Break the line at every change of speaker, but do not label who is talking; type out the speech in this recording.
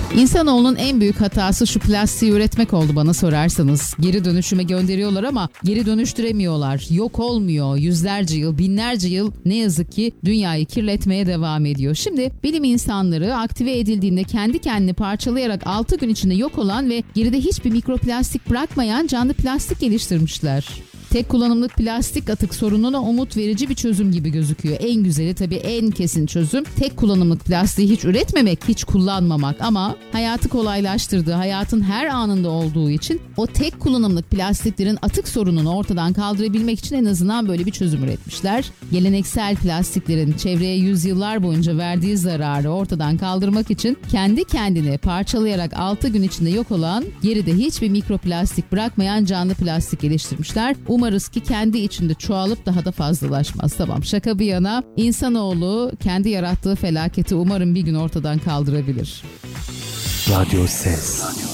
İnsanoğlunun en büyük hatası şu plastiği üretmek oldu bana sorarsanız. Geri dönüşüme gönderiyorlar ama geri dönüştüremiyorlar. Yok olmuyor. Yüzlerce yıl, binlerce yıl ne yazık ki dünyayı kirletmeye devam ediyor. Şimdi bilim insanları aktive edildiğinde kendi kendini parçalayarak 6 gün içinde yok olan ve geride hiçbir mikroplastik bırakmayan canlı plastik geliştirmişler. Tek kullanımlık plastik atık sorununa umut verici bir çözüm gibi gözüküyor. En güzeli tabii en kesin çözüm tek kullanımlık plastiği hiç üretmemek, hiç kullanmamak ama hayatı kolaylaştırdığı, hayatın her anında olduğu için o tek kullanımlık plastiklerin atık sorununu ortadan kaldırabilmek için en azından böyle bir çözüm üretmişler. Geleneksel plastiklerin çevreye yüzyıllar boyunca verdiği zararı ortadan kaldırmak için kendi kendini parçalayarak 6 gün içinde yok olan, geride hiçbir mikroplastik bırakmayan canlı plastik geliştirmişler. Umarız ki kendi içinde çoğalıp daha da fazlalaşmaz. Tamam, şaka bir yana, insanoğlu kendi yarattığı felaketi umarım bir gün ortadan kaldırabilir.
Radyo Ses.